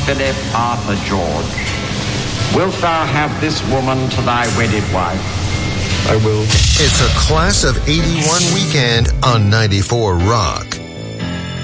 Philip Arthur George, wilt thou have this woman to thy wedded wife? I will. It's a Class of 81 weekend on 94 Rock.